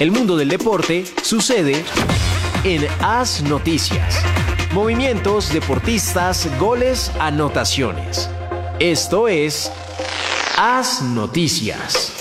El mundo del deporte sucede en AS Noticias. Movimientos, deportistas, goles, anotaciones. Esto es AS Noticias.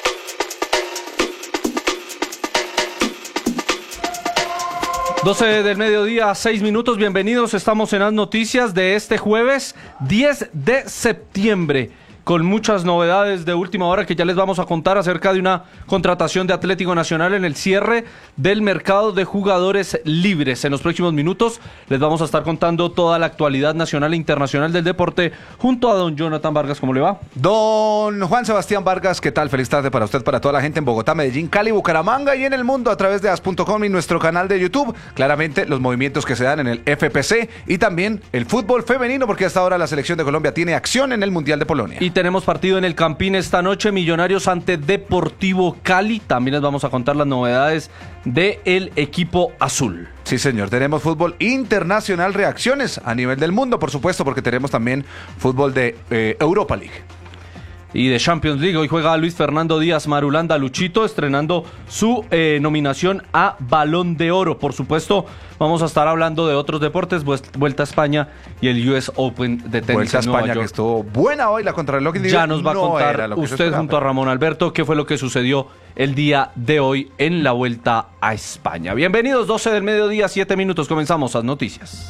Doce del mediodía, 6 minutos. Bienvenidos. Estamos en AS Noticias de este jueves 10 de septiembre. Con muchas novedades de última hora que ya les vamos a contar acerca de una contratación de Atlético Nacional en el cierre del mercado de jugadores libres. En los próximos minutos les vamos a estar contando toda la actualidad nacional e internacional del deporte junto a don Jonathan Vargas. ¿Cómo le va? Don Juan Sebastián Vargas, ¿qué tal? Feliz tarde para usted, para toda la gente en Bogotá, Medellín, Cali, Bucaramanga y en el mundo a través de as.com y nuestro canal de YouTube. Claramente los movimientos que se dan en el FPC y también el fútbol femenino, porque hasta ahora la selección de Colombia tiene acción en el Mundial de Polonia. Y tenemos partido en el Campín esta noche, Millonarios ante Deportivo Cali. También les vamos a contar las novedades del equipo azul. Sí, señor, tenemos fútbol internacional, reacciones a nivel del mundo, por supuesto, porque tenemos también fútbol de Europa League. Y de Champions League, hoy juega Luis Fernando Díaz Marulanda Luchito, estrenando su nominación a Balón de Oro. Por supuesto, vamos a estar hablando de otros deportes, Vuelta a España y el US Open de tenis. Vuelta a España, que estuvo buena hoy la contrarreloj. Ya nos va a contar usted junto a Ramón Alberto qué fue lo que sucedió el día de hoy en la Vuelta a España. Bienvenidos, 12 del mediodía, 7 minutos, comenzamos las noticias.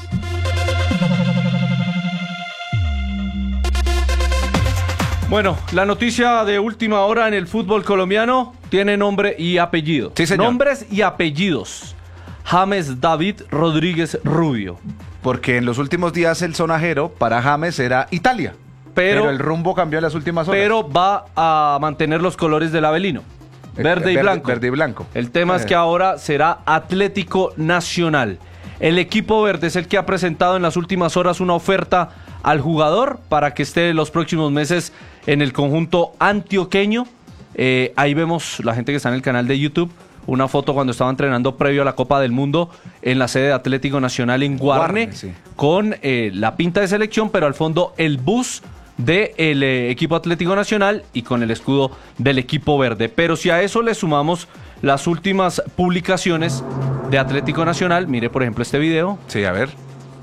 Bueno, la noticia de última hora en el fútbol colombiano tiene nombre y apellido. Sí, señor. Nombres y apellidos. James David Rodríguez Rubio. Porque en los últimos días el sonajero para James era Italia. Pero el rumbo cambió en las últimas horas. Pero va a mantener los colores del Avelino. Verde y blanco. Verde y blanco. El tema es que ahora será Atlético Nacional. El equipo verde es el que ha presentado en las últimas horas una oferta al jugador para que esté los próximos meses en el conjunto antioqueño. Ahí vemos la gente que está en el canal de YouTube, una foto cuando estaba entrenando previo a la Copa del Mundo en la sede de Atlético Nacional en Guarne, sí, con la pinta de selección, pero al fondo el bus del equipo Atlético Nacional y con el escudo del equipo verde. Pero si a eso le sumamos las últimas publicaciones de Atlético Nacional, mire por ejemplo este video. Sí, a ver.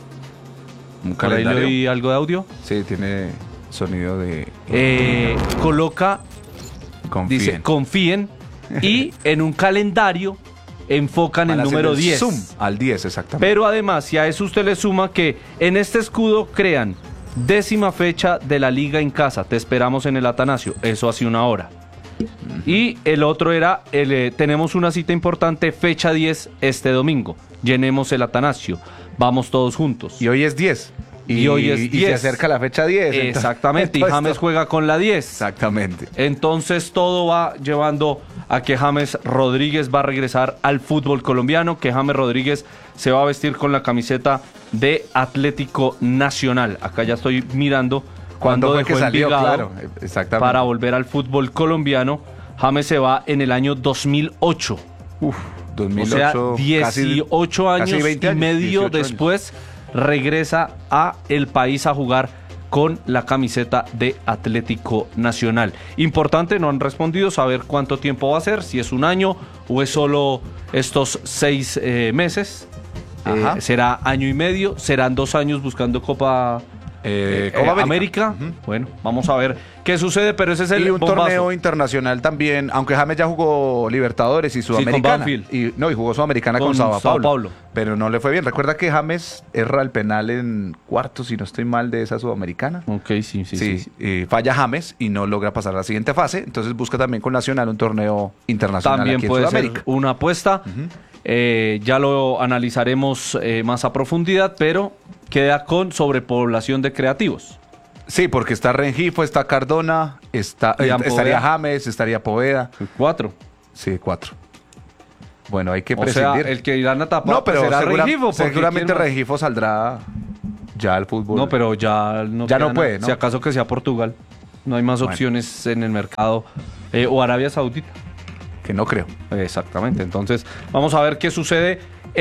Un ¿Por ahí le oí algo de audio? Sí, tiene sonido de... Coloca, confíen. Dice, confíen, y en un calendario enfocan el número 10. Zoom al 10, exactamente. Pero además, si a eso usted le suma que en este escudo crean 10ª fecha de la liga en casa, te esperamos en el Atanasio, eso hace una hora. Y el otro era, tenemos una cita importante, fecha 10 este domingo, llenemos el Atanasio, vamos todos juntos. Y hoy es 10. Y hoy es 10. Y se acerca la fecha 10. Exactamente, y James juega con la 10. Exactamente. Entonces todo va llevando a que James Rodríguez va a regresar al fútbol colombiano, que James Rodríguez se va a vestir con la camiseta de Atlético Nacional. Acá ya estoy mirando cuando dejó Envigado, claro, exactamente, para volver al fútbol colombiano. James se va en el año 2008. 2008. O sea, 18 años y medio después regresa a el país a jugar con la camiseta de Atlético Nacional. Importante, no han respondido, saber cuánto tiempo va a ser, si es un año o es solo estos 6 meses. Será año y medio, serán 2 años buscando Copa América. Bueno, vamos a ver qué sucede, pero ese es el bombazo. Torneo internacional también, aunque James ya jugó Libertadores y Sudamericana. Sí, y jugó Sudamericana con Sao Paulo. Pero no le fue bien. Recuerda que James erra el penal en cuartos, si no estoy mal, de esa Sudamericana. Ok, sí. Falla James y no logra pasar a la siguiente fase. Entonces busca también con Nacional un torneo internacional. También aquí puede en Sudamérica ser una apuesta. Ya lo analizaremos más a profundidad, pero queda con sobrepoblación de creativos. Sí, porque está Rengifo, está Cardona, estaría James, estaría Poveda. 4. Sí, 4. Bueno, hay que prescindir. O sea, el que irán a tapar no, pero será Rengifo. Seguramente Rengifo saldrá ya al fútbol. No, pero ya no puede, ¿no? Si acaso que sea Portugal. No hay más opciones en el mercado. O Arabia Saudita. Que no creo. Exactamente. Entonces, vamos a ver qué sucede en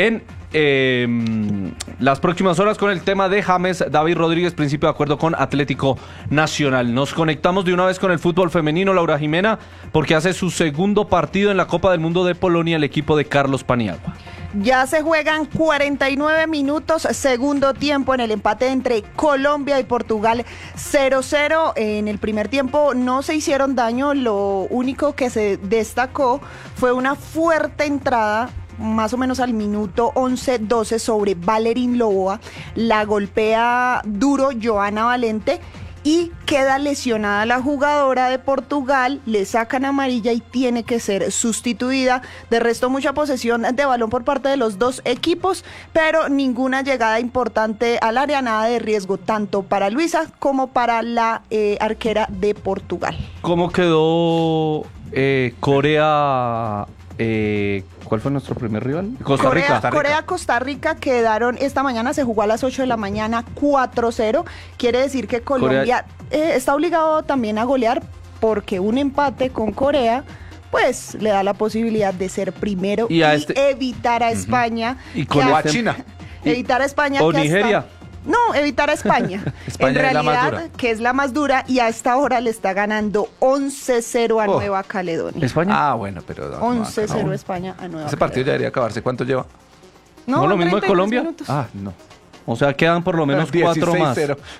las próximas horas con el tema de James David Rodríguez, principio de acuerdo con Atlético Nacional. Nos conectamos de una vez con el fútbol femenino, Laura Jimena, porque hace su segundo partido en la Copa del Mundo de Polonia el equipo de Carlos Paniagua. Ya se juegan 49 minutos, segundo tiempo en el empate entre Colombia y Portugal 0-0. En el primer tiempo no se hicieron daño, lo único que se destacó fue una fuerte entrada más o menos al minuto 11-12 sobre Valerín Loboa. La golpea duro Joana Valente y queda lesionada la jugadora de Portugal, le sacan amarilla y tiene que ser sustituida. De resto, mucha posesión de balón por parte de los dos equipos, pero ninguna llegada importante al área, nada de riesgo, tanto para Luisa como para la arquera de Portugal. ¿Cómo quedó Corea? ¿Cuál fue nuestro primer rival? Costa Rica. Corea-Costa Rica quedaron, esta mañana se jugó a las 8 de la mañana 4-0. Quiere decir que Colombia está obligado también a golear porque un empate con Corea pues le da la posibilidad de ser primero y evitar a España. Y con a China. Evitar a España. O Nigeria. No, evitar a España. España en realidad, es la más dura. Que es la más dura y a esta hora le está ganando 11-0 a Nueva Caledonia. ¿España? Ah, bueno, pero... 11-0 España a Nueva Caledonia. Ese partido ya debería acabarse. ¿Cuánto lleva? ¿No lo mismo de Colombia? Minutos. Ah, no. O sea, quedan por lo menos 4 más.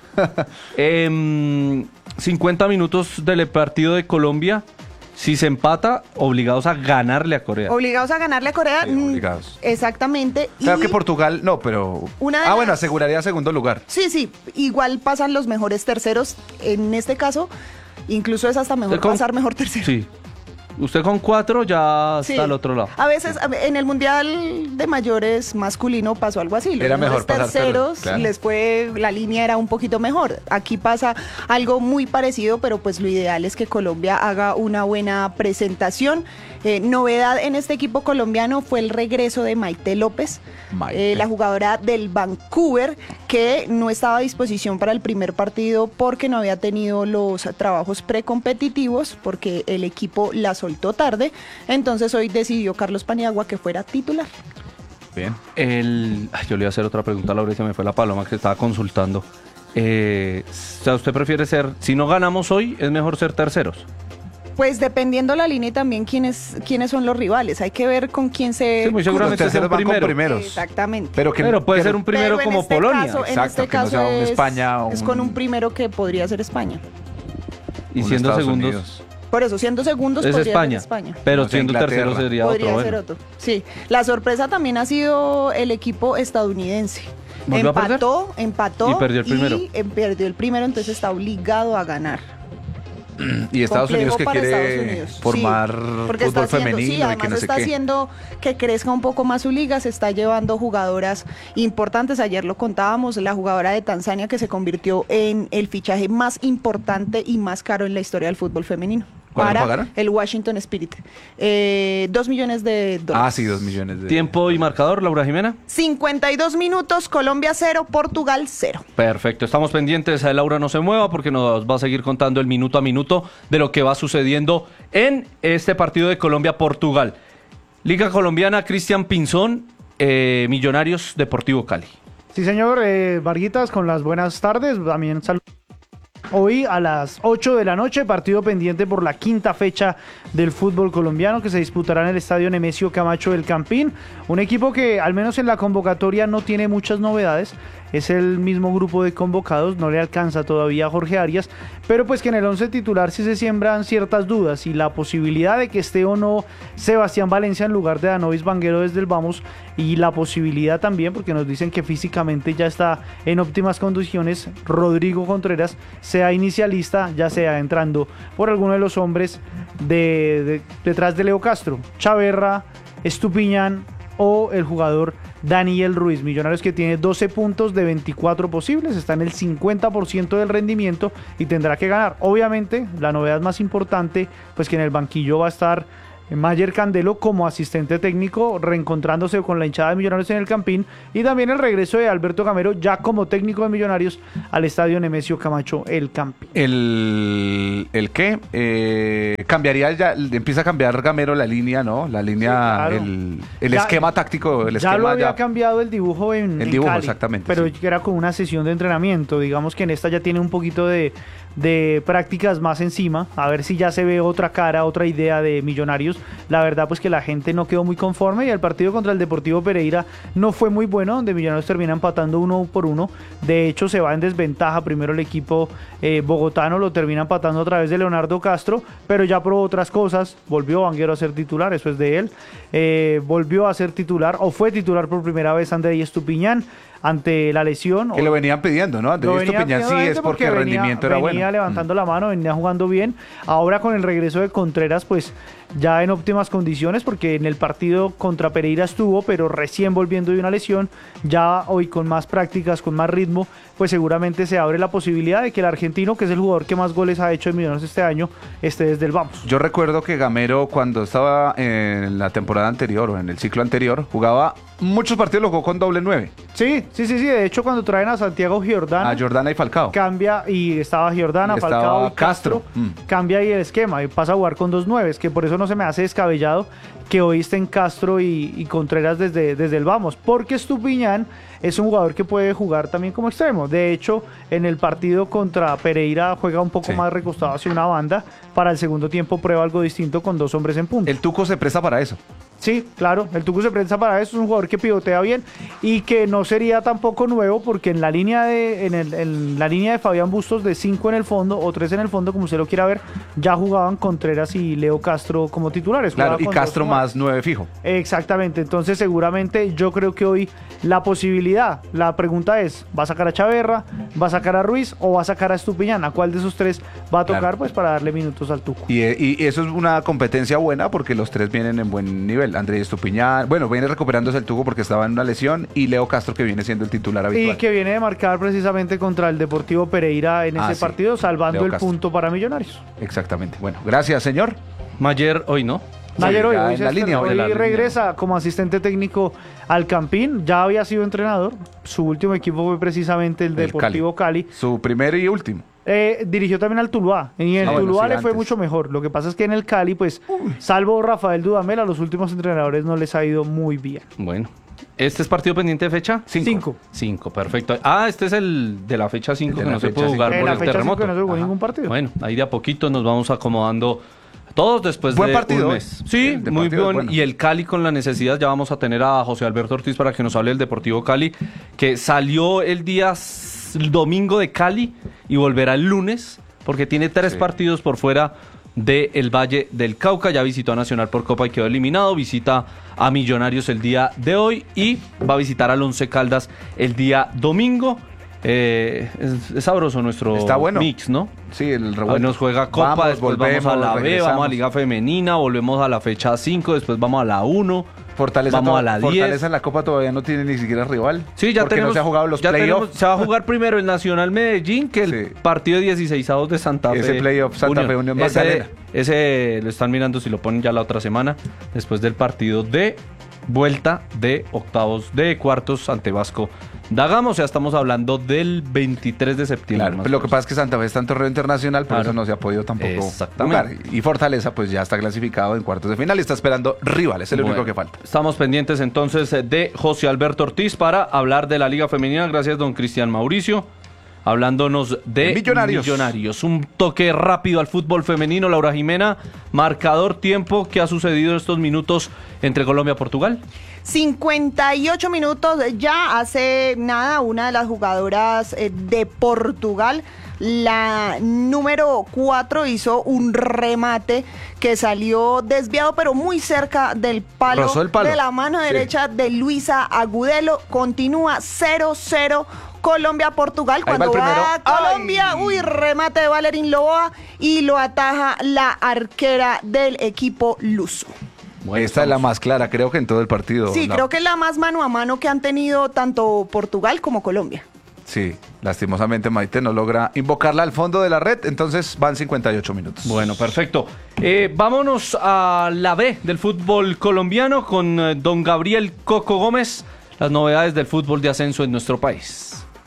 50 minutos del partido de Colombia. Si se empata, obligados a ganarle a Corea. Obligados a ganarle a Corea. Sí, obligados. Exactamente. Claro que Portugal, no, pero... bueno, aseguraría segundo lugar. Sí, igual pasan los mejores terceros. En este caso, incluso es hasta mejor pasar mejor tercero. Sí. Usted con 4 ya está al otro lado. A veces en el Mundial de Mayores masculino pasó algo así. Los era mejor pasar terceros, claro. les fue, la línea era un poquito mejor. Aquí pasa algo muy parecido, pero pues lo ideal es que Colombia haga una buena presentación. Novedad en este equipo colombiano fue el regreso de Maite López, la jugadora del Vancouver, que no estaba a disposición para el primer partido porque no había tenido los trabajos precompetitivos, porque el equipo la soltó tarde. Entonces hoy decidió Carlos Paniagua que fuera titular. Bien. Yo le iba a hacer otra pregunta a Laura y se me fue la paloma que estaba consultando. O sea, ¿usted prefiere si no ganamos hoy, es mejor ser terceros? Pues dependiendo la línea y también quiénes son los rivales. Hay que ver con quién se... Sí, muy seguramente los terceros van con primeros. Exactamente. Pero puede ser un primero como Polonia. Exacto, que no sea un España. Es con un primero que podría ser España. Y siendo segundos. Por eso, siendo segundos es podría España, ser España. Pero siendo tercero sería otro. Sí, la sorpresa también ha sido el equipo estadounidense. Empató y perdió el primero. Perdió el primero, entonces está obligado a ganar. Y Estados Unidos que quiere formar fútbol femenino. Sí, además está haciendo que crezca un poco más su liga, se está llevando jugadoras importantes. Ayer lo contábamos, la jugadora de Tanzania que se convirtió en el fichaje más importante y más caro en la historia del fútbol femenino. Para el Washington Spirit. $2 millones. Ah, sí, 2 millones. ¿Tiempo y marcador, Laura Jimena? 52 minutos, Colombia 0, Portugal 0. Perfecto, estamos pendientes. Laura no se mueva porque nos va a seguir contando el minuto a minuto de lo que va sucediendo en este partido de Colombia-Portugal. Liga Colombiana, Cristian Pinzón, Millonarios Deportivo Cali. Sí, señor, Varguitas, con las buenas tardes. También saludos. Hoy a las 8 de la noche, partido pendiente por la quinta fecha del fútbol colombiano que se disputará en el estadio Nemesio Camacho del Campín. Un equipo que al menos en la convocatoria no tiene muchas novedades. Es el mismo grupo de convocados, no le alcanza todavía a Jorge Arias, pero pues que en el 11 titular sí se siembran ciertas dudas y la posibilidad de que esté o no Sebastián Valencia en lugar de Danovis Vanguero desde el Vamos, y la posibilidad también, porque nos dicen que físicamente ya está en óptimas condiciones, Rodrigo Contreras sea inicialista, ya sea entrando por alguno de los hombres detrás de Leo Castro, Chaverra, Estupiñán o el jugador Daniel Ruiz. Millonarios que tiene 12 puntos de 24 posibles, está en el 50% del rendimiento y tendrá que ganar. Obviamente, la novedad más importante, pues que en el banquillo va a estar Mayer Candelo como asistente técnico, reencontrándose con la hinchada de Millonarios en el Campín, y también el regreso de Alberto Gamero ya como técnico de Millonarios al estadio Nemesio Camacho, el Campín. ¿El qué? Cambiaría ya, empieza a cambiar Gamero la línea, ¿no? La línea, claro. el Ya- esquema táctico, el Ya esquema lo había ya. cambiado el dibujo en El dibujo, Cali, exactamente, pero sí. era con una sesión de entrenamiento. Digamos que en esta ya tiene un poquito de prácticas más encima, a ver si ya se ve otra cara, otra idea de Millonarios. La verdad pues que la gente no quedó muy conforme, y el partido contra el Deportivo Pereira no fue muy bueno, donde Millonarios termina empatando 1-1. De hecho se va en desventaja primero el equipo bogotano, lo termina empatando a través de Leonardo Castro, pero ya probó otras cosas. Volvió Vanguero a ser titular, eso es de él. Volvió a ser titular, o fue titular por primera vez Andrés Estupiñán ante la lesión. Que lo venían pidiendo, ¿no? Lo Andrés venía Estupiñán sí pidiendo es porque el venía- rendimiento era bueno. venía levantando la mano, venía jugando bien. Ahora con el regreso de Contreras, pues ya en óptimas condiciones, porque en el partido contra Pereira estuvo, pero recién volviendo de una lesión. Ya hoy con más prácticas, con más ritmo, pues seguramente se abre la posibilidad de que el argentino, que es el jugador que más goles ha hecho en Millonarios este año, esté desde el vamos. Yo recuerdo que Gamero, cuando estaba en la temporada anterior o en el ciclo anterior, jugaba muchos partidos, lo jugó con doble 9. Sí. De hecho, cuando traen a Santiago Giordano, A Jordana y Falcao. cambia, y estaba Giordana, Y estaba Falcao y Castro, Castro. cambia ahí el esquema y pasa a jugar con 2 9, que por eso no se me hace descabellado que hoy estén Castro y Contreras desde el vamos, porque Estupiñán es un jugador que puede jugar también como extremo. De hecho, en el partido contra Pereira juega un poco Sí. más recostado hacia una banda. Para el segundo tiempo prueba algo distinto con 2 hombres en punta. El Tuco se presta para eso. Sí, claro, el Tucu se presta para eso, es un jugador que pivotea bien y que no sería tampoco nuevo, porque en la línea de Fabián Bustos, de 5 en el fondo o 3 en el fondo, como usted lo quiera ver, ya jugaban Contreras y Leo Castro como titulares. Claro, Jugaba y con Castro 2 más 9 fijo. Exactamente, entonces seguramente yo creo que hoy la posibilidad, la pregunta es, ¿va a sacar a Chaverra, va a sacar a Ruiz o va a sacar a Estupiñán? ¿A cuál de esos tres va a tocar? Claro. Pues para darle minutos al Tucu. Y eso es una competencia buena porque los tres vienen en buen nivel. Andrés Estupiñán, bueno, viene recuperándose el Tuco porque estaba en una lesión, y Leo Castro, que viene siendo el titular habitual. Y que viene de marcar precisamente contra el Deportivo Pereira en ese Sí. partido, salvando Leo el Castro. punto para Millonarios. Exactamente. Bueno, gracias, señor. Mayer hoy no. Mayer hoy, ya hoy en se la línea, hoy hoy en la línea. regresa como asistente técnico al Campín. Ya había sido entrenador. Su último equipo fue precisamente el Deportivo Cali. Su primer y último. Dirigió también al Tuluá. Y en el bueno, Tuluá sí, le fue antes. mucho mejor. Lo que pasa es que en el Cali, pues, salvo Rafael Dudamel, a los últimos entrenadores no les ha ido muy bien. Bueno. ¿Este es partido pendiente de fecha? 5. 5, perfecto. Ah, este es el de la fecha 5 de que la no se fecha puede jugar cinco. En por la el fecha 5 terremoto. no se jugó Ajá. ningún partido. Bueno, ahí de a poquito nos vamos acomodando todos después Buen de partido, un mes. ¿eh? Sí, El de muy partido es bien. bueno. Y el Cali con la necesidad, ya vamos a tener a José Alberto Ortiz para que nos hable del Deportivo Cali, que salió el día domingo de Cali y volverá el lunes, porque tiene 3 Sí. partidos por fuera del Valle del Cauca. Ya visitó a Nacional por Copa y quedó eliminado. Visita a Millonarios el día de hoy y va a visitar al Once Caldas el día domingo. Es sabroso nuestro Está bueno. mix, ¿no? Sí, el Hoy revuelto. nos juega Copa, después vamos a la B, regresamos. vamos a Liga Femenina, volvemos a la fecha 5, después vamos a la 1. Fortaleza, vamos a la 10. Fortaleza en la Copa todavía no tiene ni siquiera rival. Sí, ya porque tenemos. no se ha jugado los ya playoffs. tenemos- se va a jugar primero el Nacional Medellín que el Sí. partido de 16avos de Santa Fe. Ese playoff Santa Fe Unión Magdalena. Ese lo están mirando si lo ponen ya la otra semana, después del partido de vuelta de octavos de cuartos ante Vasco da Gama. O sea, estamos hablando del 23 de septiembre. Claro, más pero lo o que menos. pasa es que Santa Fe está en torneo internacional, por Claro. eso no se ha podido tampoco Exactamente. jugar. Y Fortaleza pues ya está clasificado en cuartos de final y está esperando rivales, es el único Bueno, que falta. Estamos pendientes entonces de José Alberto Ortiz para hablar de la Liga Femenina. Gracias, don Cristian Mauricio. Hablándonos de Millonarios. Un toque rápido al fútbol femenino. Laura Jimena, marcador, tiempo, ¿qué ha sucedido en estos minutos entre Colombia y Portugal? 58 minutos, ya hace nada, una de las jugadoras de Portugal, la número 4, hizo un remate que salió desviado, pero muy cerca del palo, Rozó el palo. de la mano Sí. derecha de Luisa Agudelo. Continúa 0-0 Colombia-Portugal. Ahí va Cuando el primero. va a Colombia, ¡Ay! remate de Valerín Loboa y lo ataja la arquera del equipo luso. Bueno, Esta es la más clara, creo que en todo el partido. Sí, creo que es la más mano a mano que han tenido tanto Portugal como Colombia. Sí, lastimosamente Maite no logra invocarla al fondo de la red, entonces van 58 minutos. Bueno, perfecto. Vámonos a la B del fútbol colombiano con don Gabriel Coco Gómez, las novedades del fútbol de ascenso en nuestro país.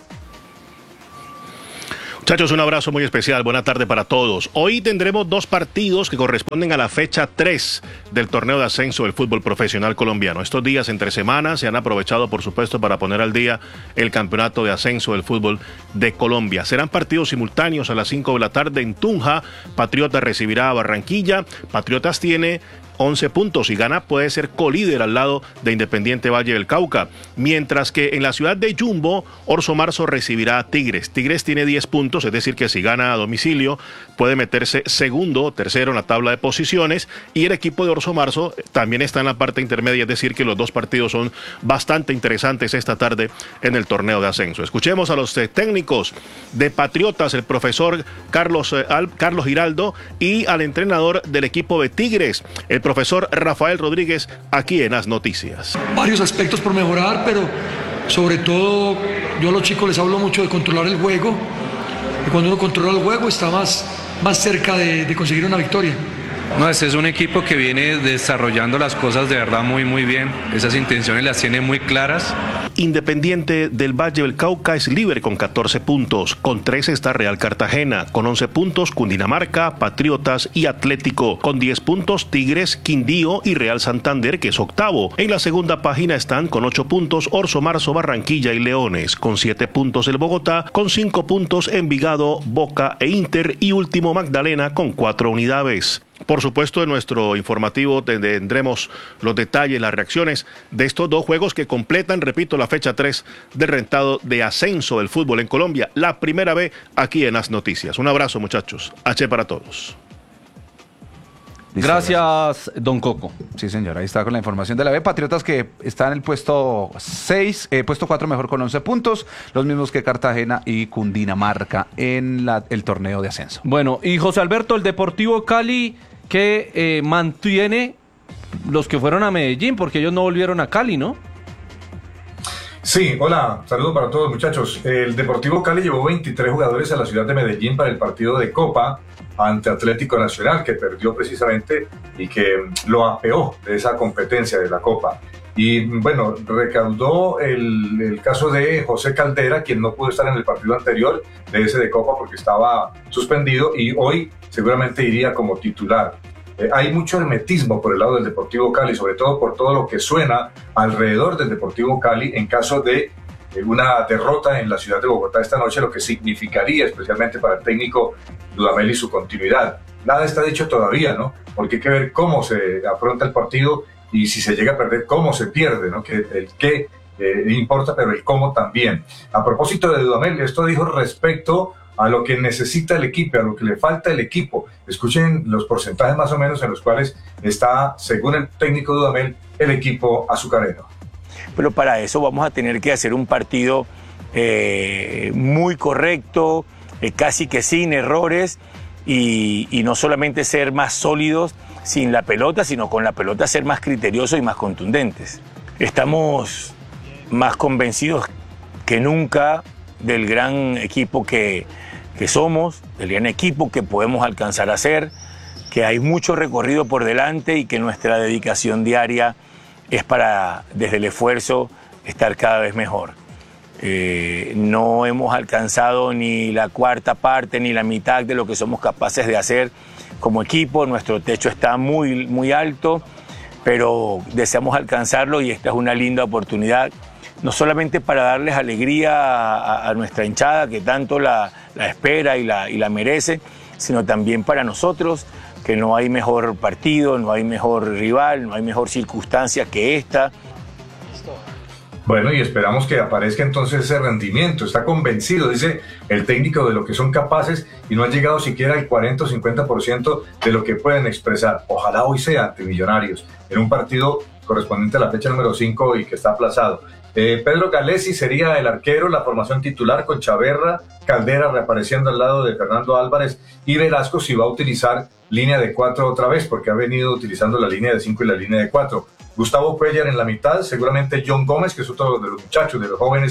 Muchachos, un abrazo muy especial, buena tarde para todos. Hoy tendremos 2 partidos que corresponden a la fecha 3 del torneo de ascenso del fútbol profesional colombiano. Estos días entre semanas se han aprovechado, por supuesto, para poner al día el campeonato de ascenso del fútbol de Colombia. Serán partidos simultáneos a las 5 de la tarde en Tunja. Patriotas recibirá a Barranquilla. Patriotas tiene 11 puntos y gana, puede ser colíder al lado de Independiente Valle del Cauca. Mientras que en la ciudad de Yumbo, Orso Marzo recibirá a Tigres. Tigres tiene 10 puntos, es decir que si gana a domicilio puede meterse segundo o tercero en la tabla de posiciones. Y el equipo de Orso Marzo también está en la parte intermedia, es decir que los 2 partidos son bastante interesantes esta tarde en el torneo de ascenso. Escuchemos a los técnicos de Patriotas, el profesor Carlos Giraldo, y al entrenador del equipo de Tigres, el profesor Rafael Rodríguez, aquí en As Noticias. Varios aspectos por mejorar, pero sobre todo yo a los chicos les hablo mucho de controlar el juego, y cuando uno controla el juego está más cerca de conseguir una victoria. No, este es un equipo que viene desarrollando las cosas de verdad muy bien. Esas intenciones las tiene muy claras. Independiente del Valle del Cauca es líder con 14 puntos. Con 13 está Real Cartagena. Con 11 puntos Cundinamarca, Patriotas y Atlético. Con 10 puntos Tigres, Quindío y Real Santander, que es octavo. En la segunda página están con 8 puntos Orso Marzo, Barranquilla y Leones. Con 7 puntos el Bogotá. Con 5 puntos Envigado, Boca e Inter. Y último Magdalena con 4 unidades. Por supuesto, en nuestro informativo tendremos los detalles, las reacciones de estos 2 juegos que completan, repito, la fecha 3 del rentado de ascenso del fútbol en Colombia, la primera vez aquí en As Noticias. Un abrazo, muchachos. H para todos. Listo, Gracias, don Coco. Sí, señor, ahí está con la información de la B. Patriotas que está en el puesto 6, puesto 4 mejor con 11 puntos, los mismos que Cartagena y Cundinamarca en el torneo de ascenso. Bueno, y José Alberto, el Deportivo Cali que mantiene los que fueron a Medellín, porque ellos no volvieron a Cali, ¿no? Sí, hola, saludos para todos, muchachos. El Deportivo Cali llevó 23 jugadores a la ciudad de Medellín para el partido de Copa ante Atlético Nacional, que perdió precisamente y que lo apeó de esa competencia de la Copa. Y bueno, recaudó el caso de José Caldera, quien no pudo estar en el partido anterior de ese de Copa porque estaba suspendido y hoy seguramente iría como titular. Hay mucho hermetismo por el lado del Deportivo Cali, sobre todo por todo lo que suena alrededor del Deportivo Cali en caso de una derrota en la ciudad de Bogotá esta noche, lo que significaría especialmente para el técnico Dudamel y su continuidad. Nada está dicho todavía, ¿no? Porque hay que ver cómo se afronta el partido y si se llega a perder, cómo se pierde, ¿no? Que el qué importa, pero el cómo también. A propósito de Dudamel, esto dijo respecto a lo que necesita el equipo, a lo que le falta el equipo. Escuchen los porcentajes más o menos en los cuales está, según el técnico Dudamel, el equipo azucarero. Pero para eso vamos a tener que hacer un partido muy correcto, casi que sin errores, y no solamente ser más sólidos sin la pelota, sino con la pelota ser más criteriosos y más contundentes. Estamos más convencidos que nunca del gran equipo que somos, del gran equipo que podemos alcanzar a ser, que hay mucho recorrido por delante y que nuestra dedicación diaria es para, desde el esfuerzo, estar cada vez mejor. No hemos alcanzado ni la cuarta parte ni la mitad de lo que somos capaces de hacer como equipo. Nuestro techo está muy alto, pero deseamos alcanzarlo y esta es una linda oportunidad, no solamente para darles alegría a nuestra hinchada que tanto la espera y la merece, sino también para nosotros, que no hay mejor partido, no hay mejor rival, no hay mejor circunstancia que esta. Bueno, y esperamos que aparezca entonces ese rendimiento. Está convencido, dice el técnico, de lo que son capaces y no han llegado siquiera al 40 o 50% de lo que pueden expresar. Ojalá hoy sea ante Millonarios, en un partido correspondiente a la fecha número 5 y que está aplazado. Pedro Galesi sería el arquero, la formación titular con Chaverra, Caldera reapareciendo al lado de Fernando Álvarez y Velasco si va a utilizar línea de 4 otra vez, porque ha venido utilizando la línea de 5 y la línea de 4. Gustavo Cuellar en la mitad, seguramente John Gómez, que es otro de los muchachos, de los jóvenes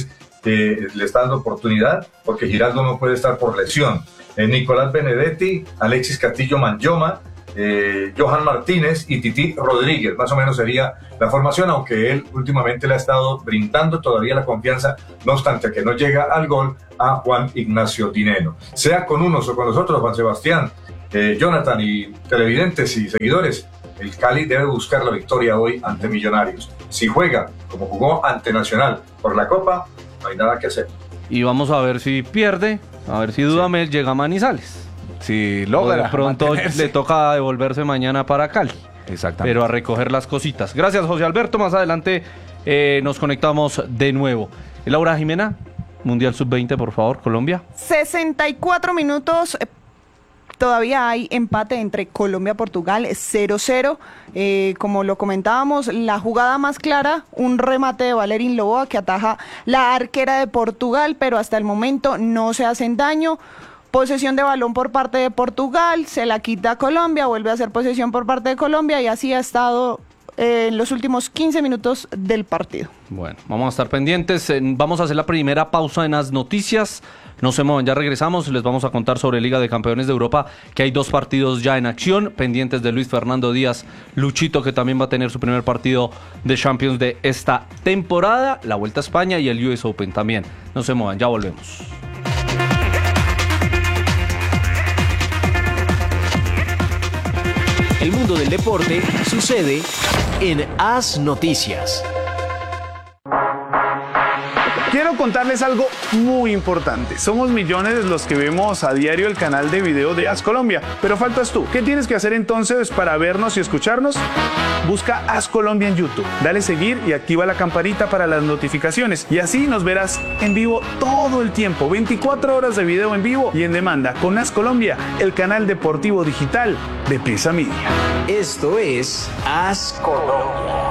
le está dando oportunidad porque Giraldo no puede estar por lesión. Nicolás Benedetti, Alexis Castillo Manyoma, Johan Martínez y Titi Rodríguez, más o menos sería la formación, aunque él últimamente le ha estado brindando todavía la confianza, no obstante que no llega al gol, a Juan Ignacio Dineno. Sea con unos o con los otros, Juan Sebastián, Jonathan y televidentes y seguidores, el Cali debe buscar la victoria hoy ante Millonarios. Si juega como jugó ante Nacional por la Copa, no hay nada que hacer. Y vamos a ver si pierde, a ver si Dudamel llega a Manizales. Si logra de pronto mantenerse. le toca devolverse mañana para Cali. Exactamente. Pero a recoger las cositas. Gracias, José Alberto. Más adelante nos conectamos de nuevo. Laura Jimena, Mundial Sub-20, por favor, Colombia. 64 minutos. Todavía hay empate entre Colombia y Portugal, 0-0. Como lo comentábamos, la jugada más clara, un remate de Valerín Loboa que ataja la arquera de Portugal, pero hasta el momento no se hacen daño. Posesión de balón por parte de Portugal, se la quita Colombia, vuelve a hacer posesión por parte de Colombia y así ha estado en los últimos 15 minutos del partido. Bueno, vamos a estar pendientes. Vamos a hacer la primera pausa en las noticias. No se muevan, ya regresamos. Les vamos a contar sobre Liga de Campeones de Europa, que hay 2 partidos ya en acción, pendientes de Luis Fernando Díaz, Luchito, que también va a tener su primer partido de Champions de esta temporada, la Vuelta a España y el US Open también. No se muevan, ya volvemos. El mundo del deporte sucede en As Noticias. Quiero contarles algo muy importante. Somos millones los que vemos a diario el canal de video de As Colombia, pero faltas tú. ¿Qué tienes que hacer entonces para vernos y escucharnos? Busca As Colombia en YouTube, dale seguir y activa la campanita para las notificaciones y así nos verás en vivo todo el tiempo, 24 horas de video en vivo y en demanda con As Colombia, el canal deportivo digital de Prisa Media. Esto es As Colombia.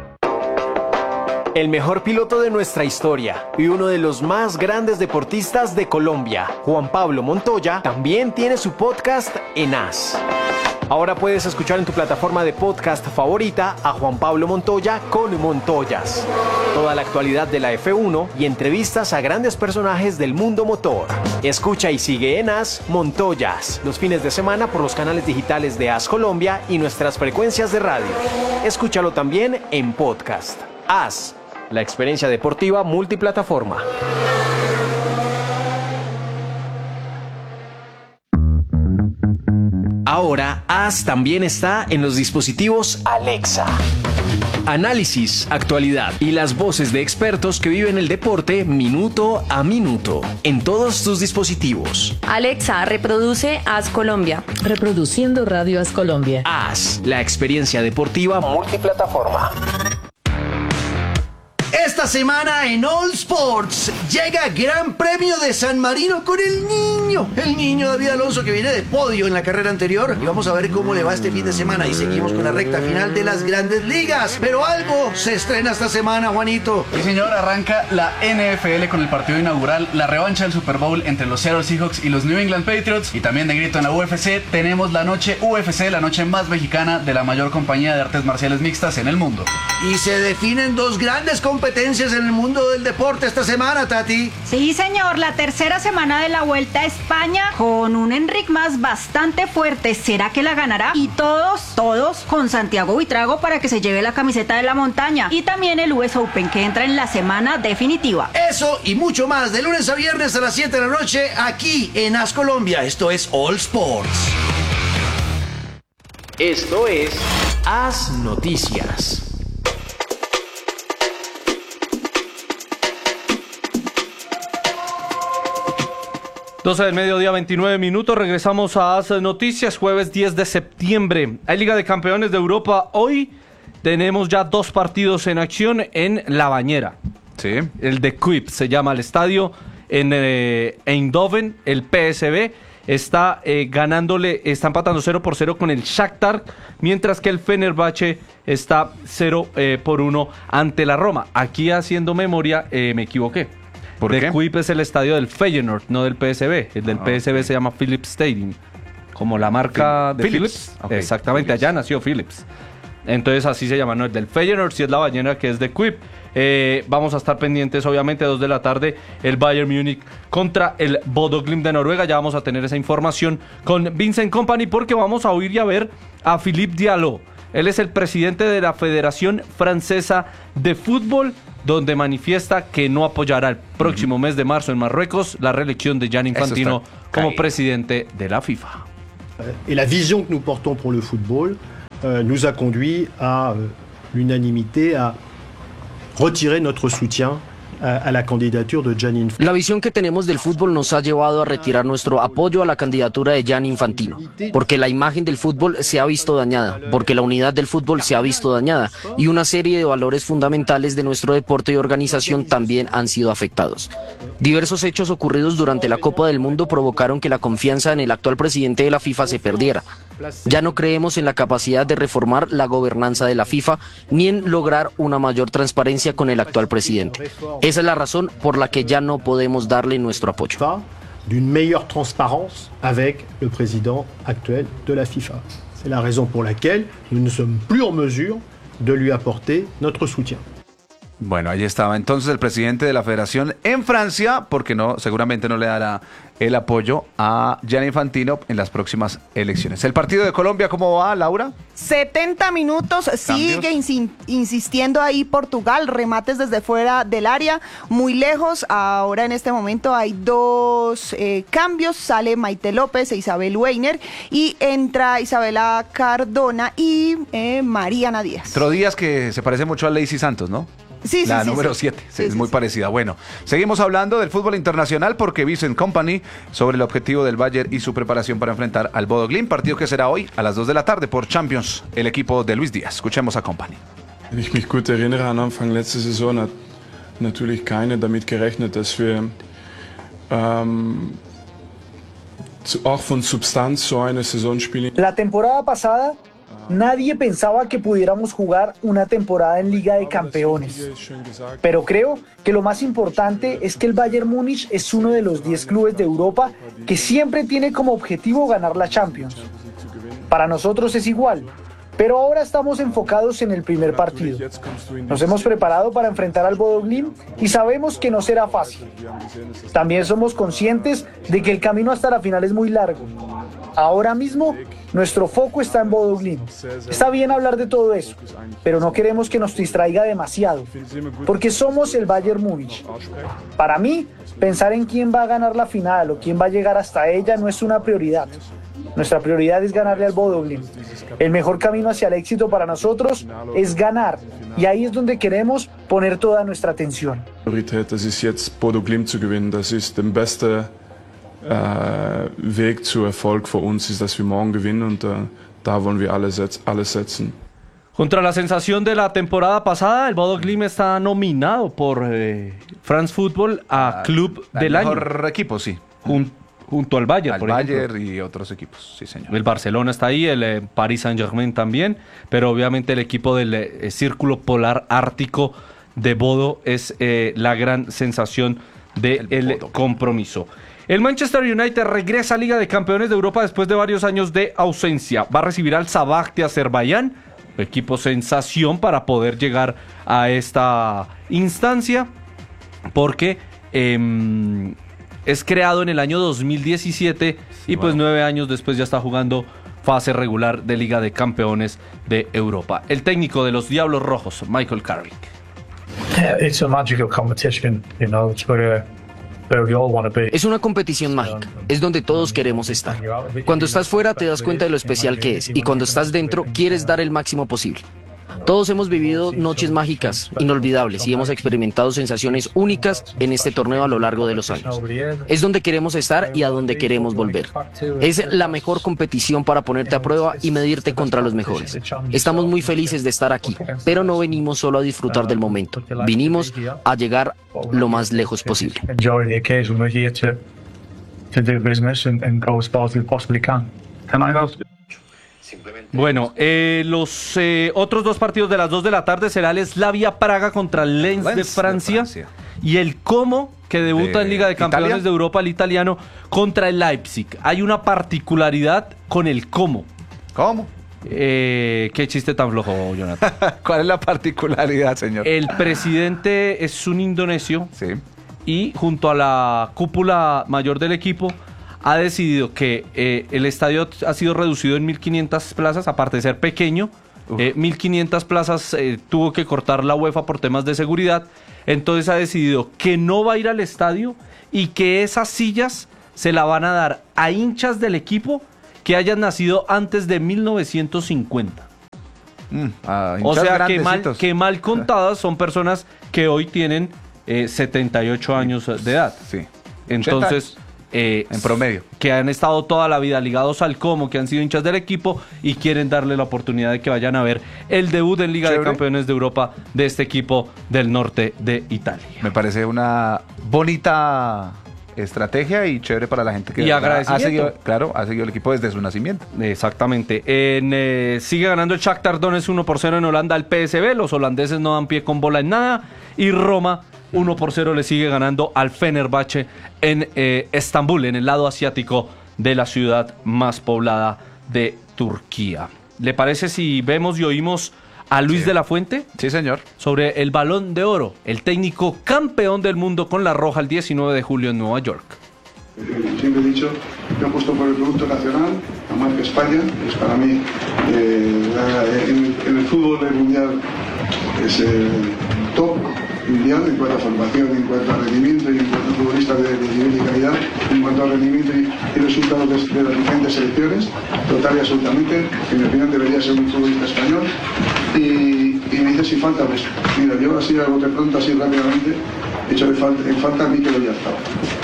El mejor piloto de nuestra historia y uno de los más grandes deportistas de Colombia, Juan Pablo Montoya, también tiene su podcast en As. Ahora puedes escuchar en tu plataforma de podcast favorita a Juan Pablo Montoya con Montoyas. Toda la actualidad de la F1 y entrevistas a grandes personajes del mundo motor. Escucha y sigue en As Montoyas los fines de semana por los canales digitales de As Colombia y nuestras frecuencias de radio. Escúchalo también en podcast. As, la experiencia deportiva multiplataforma. Ahora, As también está en los dispositivos Alexa. Análisis, actualidad y las voces de expertos que viven el deporte minuto a minuto en todos tus dispositivos. Alexa, reproduce As Colombia. Reproduciendo Radio As Colombia. As, la experiencia deportiva multiplataforma. Esta semana en All Sports llega Gran Premio de San Marino con el niño David Alonso, que viene de podio en la carrera anterior, y vamos a ver cómo le va este fin de semana y seguimos con la recta final de las Grandes Ligas, pero algo se estrena esta semana, Juanito. Sí, señor, arranca la NFL con el partido inaugural, la revancha del Super Bowl entre los Seattle Seahawks y los New England Patriots, y también de grito en la UFC tenemos la noche UFC, la noche más mexicana de la mayor compañía de artes marciales mixtas en el mundo. Y se definen 2 grandes competencias en el mundo del deporte esta semana, Tati. Sí, señor, la tercera semana de la Vuelta a España con un Enric Mas bastante fuerte. ¿Será que la ganará? Y todos con Santiago Buitrago para que se lleve la camiseta de la montaña. Y también el US Open, que entra en la semana definitiva. Eso y mucho más de lunes a viernes a las 7 de la noche aquí en As Colombia. Esto es All Sports. Esto es As Noticias. 12 del mediodía, 29 minutos. Regresamos a As Noticias, jueves 10 de septiembre. Hay Liga de Campeones de Europa. Hoy tenemos ya 2 partidos en acción en La Bañera. Sí. El de Kuip se llama el estadio. En Eindhoven, el PSV está está empatando 0-0 con el Shakhtar, mientras que el Fenerbahce está 0-1 ante la Roma. Aquí, haciendo memoria, me equivoqué. ¿Por qué? Kuip es el estadio del Feyenoord, no del PSV. El del PSV se llama Philips Stadium, como la marca de Philips. Okay. Exactamente, Philips. allá nació Philips. Entonces así se llama, no es del Feyenoord, si es la ballena que es de Quip. Vamos a estar pendientes, obviamente, 2 de la tarde, el Bayern Múnich contra el Bodo Glimt de Noruega. Ya vamos a tener esa información con Vincent Kompany, porque vamos a oír y a ver a Philippe Diallo. Él es el presidente de la Federación Francesa de Fútbol, donde manifiesta que no apoyará el próximo mes de marzo en Marruecos la reelección de Gianni Infantino como presidente de la FIFA. Et la vision que nous portons pour le football nous a conduit à l'unanimité à retirer notre soutien a la candidature de Gianni Infantino. La visión que tenemos del fútbol nos ha llevado a retirar nuestro apoyo a la candidatura de Gianni Infantino, porque la imagen del fútbol se ha visto dañada, porque la unidad del fútbol se ha visto dañada y una serie de valores fundamentales de nuestro deporte y organización también han sido afectados. Diversos hechos ocurridos durante la Copa del Mundo provocaron que la confianza en el actual presidente de la FIFA se perdiera. Ya no creemos en la capacidad de reformar la gobernanza de la FIFA ni en lograr una mayor transparencia con el actual presidente. Esa es la razón por la que ya no podemos darle nuestro apoyo. D'une meilleure transparence avec le président actuel de la FIFA. C'est la raison pour laquelle nous ne sommes plus en mesure de lui apporter notre soutien. Bueno, ahí estaba entonces el presidente de la federación en Francia, porque seguramente no le dará el apoyo a Gianni Infantino en las próximas elecciones. ¿El partido de Colombia cómo va, Laura? 70 minutos, sigue insistiendo ahí Portugal, remates desde fuera del área, muy lejos. Ahora en este momento hay 2 cambios, sale Maite López e Isabel Weiner y entra Isabela Cardona y Mariana Díaz. Otro Díaz que se parece mucho a Lacey Santos, ¿no? Sí, la número 7, es muy parecida. Bueno, seguimos hablando del fútbol internacional porque Vincent Kompany sobre el objetivo del Bayern y su preparación para enfrentar al Bodo Glimt, partido que será hoy a las 2 de la tarde por Champions, el equipo de Luis Díaz. Escuchemos a Kompany. Wenn ich mich gut erinnere, an Anfang letzte Saison hat natürlich keiner damit gerechnet, dass wir auch von Substanz so eine Saison spielen. La temporada pasada nadie pensaba que pudiéramos jugar una temporada en Liga de Campeones. Pero creo que lo más importante es que el Bayern Múnich es uno de los 10 clubes de Europa que siempre tiene como objetivo ganar la Champions. Para nosotros es igual, pero ahora estamos enfocados en el primer partido. Nos hemos preparado para enfrentar al Bodo Glimt y sabemos que no será fácil. También somos conscientes de que el camino hasta la final es muy largo. Ahora mismo, nuestro foco está en Bodo Glimt. Está bien hablar de todo eso, pero no queremos que nos distraiga demasiado, porque somos el Bayern Múnich. Para mí, pensar en quién va a ganar la final o quién va a llegar hasta ella no es una prioridad. Nuestra prioridad es ganarle al Bodo Glimt. El mejor camino hacia el éxito para nosotros es ganar, y ahí es donde queremos poner toda nuestra atención. Priorität, das ist jetzt Bodo Glimt zu gewinnen. Das ist der beste Weg zu Erfolg für uns, ist, dass wir morgen gewinnen und da wollen wir alles setzen. Contra la sensación de la temporada pasada, el Bodo Glimt está nominado por France Football a Club del Año. Mejor equipo, sí. Junto al Bayern, por ejemplo. Bayern y otros equipos, sí señor. El Barcelona está ahí, el Paris Saint-Germain también, pero obviamente el equipo del Círculo Polar Ártico de Bodo es la gran sensación del compromiso. El Manchester United regresa a Liga de Campeones de Europa después de varios años de ausencia. Va a recibir al Sabah de Azerbaiyán, equipo sensación para poder llegar a esta instancia, porque es creado en el año 2017 y pues 9 años después ya está jugando fase regular de Liga de Campeones de Europa. El técnico de los Diablos Rojos, Michael Carrick. It's a magical competition, you know, it's where we all want to be. Es una competición mágica, es donde todos queremos estar. Cuando estás fuera te das cuenta de lo especial que es, y cuando estás dentro quieres dar el máximo posible. Todos hemos vivido noches mágicas, inolvidables, y hemos experimentado sensaciones únicas en este torneo a lo largo de los años. Es donde queremos estar y a donde queremos volver. Es la mejor competición para ponerte a prueba y medirte contra los mejores. Estamos muy felices de estar aquí, pero no venimos solo a disfrutar del momento. Vinimos a llegar lo más lejos posible. Bueno, los otros 2 partidos de las 2 de la tarde será el Slavia Praga contra el Lens de Francia y el Como, que debuta en Liga de Campeones Italia de Europa, el italiano, contra el Leipzig. Hay una particularidad con el Como. ¿Cómo? Qué chiste tan flojo, Jonathan. ¿Cuál es la particularidad, señor? El presidente es un indonesio y junto a la cúpula mayor del equipo ha decidido que el estadio ha sido reducido en 1.500 plazas, aparte de ser pequeño. 1.500 plazas tuvo que cortar la UEFA por temas de seguridad. Entonces ha decidido que no va a ir al estadio y que esas sillas se la van a dar a hinchas del equipo que hayan nacido antes de 1950. O sea que mal contadas son personas que hoy tienen 78 años de edad. Sí. Entonces, en promedio. Que han estado toda la vida ligados al Como, que han sido hinchas del equipo y quieren darle la oportunidad de que vayan a ver el debut en Liga de Campeones de Europa de este equipo del norte de Italia. Me parece una bonita estrategia y chévere para la gente que agradecimiento. ha seguido el equipo desde su nacimiento. Exactamente. Sigue ganando el Shakhtar Donetsk 1-0 en Holanda al PSV. Los holandeses no dan pie con bola en nada. Y Roma 1-0 le sigue ganando al Fenerbahce en Estambul, en el lado asiático de la ciudad más poblada de Turquía. ¿Le parece si vemos y oímos a Luis de la Fuente? Sí, señor. Sobre el Balón de Oro, el técnico campeón del mundo con la Roja el 19 de julio en Nueva York. Siempre he dicho que apuesto por el producto nacional, la marca España, es para mí en el fútbol mundial es el top mundial en cuanto a formación, en cuanto a rendimiento y en cuanto a futbolistas de nivel y calidad, en cuanto a rendimiento y resultados de las diferentes selecciones, total y absolutamente. En mi opinión debería ser un futbolista español. Y me dice si falta, pues mira, yo así a bote pronto, así rápidamente, he hecho en falta a mí que lo ya estaba.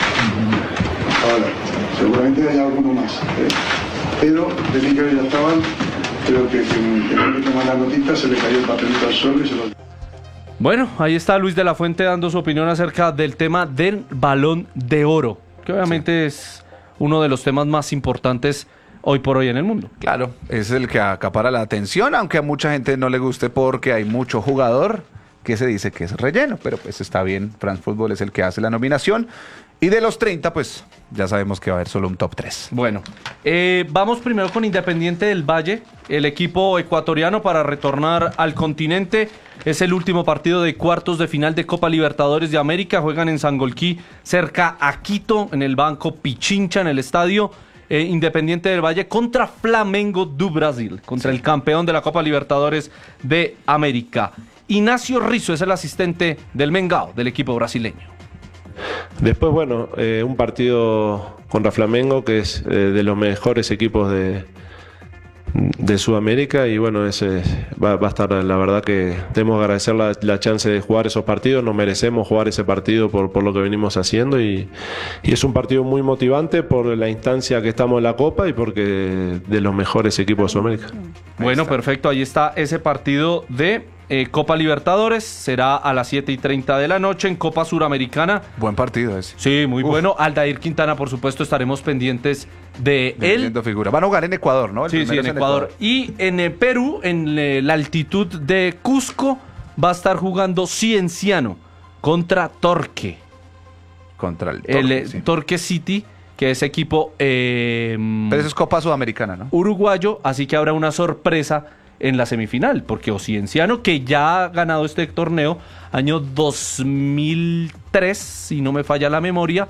Ahora, seguramente hay alguno más, pero de mí que ya estaban, creo que tengo que tomar la notita, se le cayó el papelito al suelo y se lo... Bueno, ahí está Luis de la Fuente dando su opinión acerca del tema del Balón de Oro, que obviamente es uno de los temas más importantes hoy por hoy en el mundo. Claro, es el que acapara la atención, aunque a mucha gente no le guste porque hay mucho jugador que se dice que es relleno, pero pues está bien, France Football es el que hace la nominación. Y de los 30, pues ya sabemos que va a haber solo un top 3. Bueno, vamos primero con Independiente del Valle, el equipo ecuatoriano para retornar al continente. Es el último partido de cuartos de final de Copa Libertadores de América. Juegan en Sangolquí, cerca a Quito, en el Banco Pichincha, en el estadio Independiente del Valle, contra Flamengo do Brasil, contra el campeón de la Copa Libertadores de América. Ignacio Rizzo es el asistente del Mengao, del equipo brasileño. Después, bueno, un partido contra Flamengo, que es de los mejores equipos de Sudamérica, y bueno, ese va a estar, la verdad que tenemos que agradecer la chance de jugar esos partidos, nos merecemos jugar ese partido por lo que venimos haciendo, y es un partido muy motivante por la instancia que estamos en la Copa y porque de los mejores equipos de Sudamérica. Bueno, perfecto, ahí está ese partido de Copa Libertadores, será a las 7:30 de la noche. En Copa Suramericana. Buen partido ese. Sí, muy bueno. Aldair Quintana, por supuesto, estaremos pendientes de él. Figura. Van a jugar en Ecuador, ¿no? Sí, en Ecuador. Y en Perú, en la altitud de Cusco, va a estar jugando Cienciano contra Torque. Contra el Torque, Torque City, que es equipo... Pero eso es Copa Sudamericana, ¿no? Uruguayo, así que habrá una sorpresa en la semifinal, porque Ocienciano, que ya ha ganado este torneo, año 2003, si no me falla la memoria,